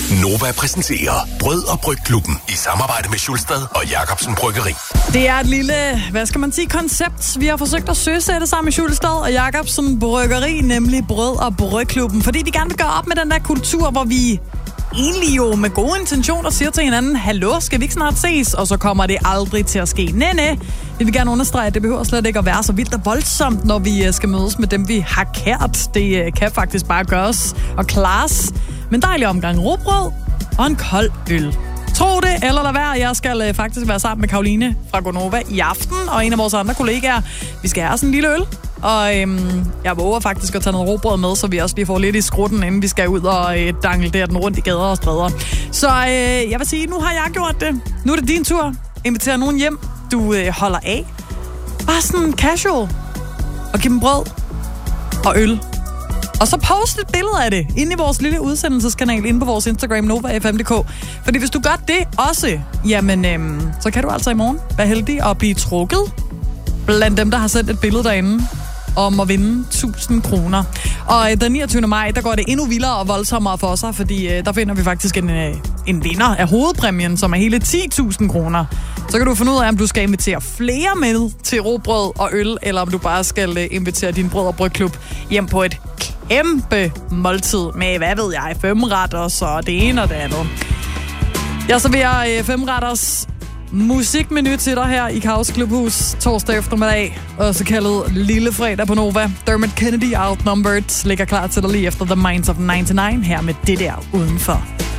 Nova præsenterer Brød og Brygklubben i samarbejde med Schulstad og Jacobsen Bryggeri. Det er et lille, hvad skal man sige, koncept. Vi har forsøgt at søsætte sammen med Schulstad og Jacobsen Bryggeri, nemlig Brød og Brygklubben. Fordi vi gerne vil gøre op med den der kultur, hvor vi egentlig jo med gode intentioner siger til hinanden, hallo, skal vi ikke snart ses? Og så kommer det aldrig til at ske. Nej. Vi vil gerne understrege, at det behøver slet ikke at være så vildt og voldsomt, når vi skal mødes med dem, vi har kært. Det kan faktisk bare gøres og klares. Men dejlig omgang rugbrød og en kold øl. Tro det, eller lad være. Jeg skal faktisk være sammen med Karoline fra Gonova i aften, og en af vores andre kollegaer. Vi skal have sådan en lille øl, og jeg våger faktisk at tage noget rugbrød med, så vi også lige får lidt i skrutten, inden vi skal ud og dangle der den rundt i gader og stræder. Så jeg vil sige, nu har jeg gjort det. Nu er det din tur. Inviter nogen hjem, du holder af. Bare sådan casual. Og giv dem brød og øl. Og så post et billede af det inde i vores lille udsendelseskanal inde på vores Instagram, NovaFM.dk. Fordi hvis du gør det også, jamen, så kan du altså i morgen være heldig at blive trukket blandt dem, der har sendt et billede derinde om at vinde 1000 kroner. Og den 29. maj, der går det endnu vildere og voldsommere for sig, fordi der finder vi faktisk en vinder af hovedpræmien, som er hele 10.000 kroner. Så kan du finde ud af, om du skal invitere flere med til rugbrød og øl, eller om du bare skal invitere din Brød og Brygklub hjem på et kæmpe måltid med, hvad ved jeg, 5-retters og det ene og det andet. Jeg serverer 5-retters musikmenu til dig her i Kaos Klubhus torsdag eftermiddag, også kaldet Lille Fredag på Nova. Dermot Kennedy, Outnumbered, ligger klar til dig lige efter The Minds of 99 her med det der udenfor.